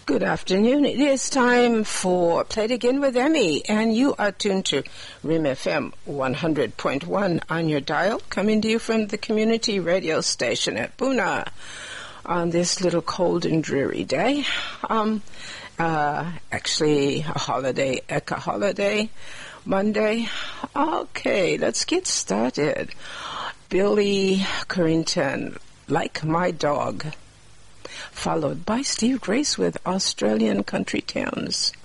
Good afternoon. It is time for Play It Again with Emmy, and you are tuned to RIM FM 100.1 on your dial, coming to you from the community radio station at Puna on this little cold and dreary day. Actually, a holiday, Eka holiday, Monday. Okay, let's get started. Billy Currington, Like My Dog, followed by Steve Grace with Australian Country Towns.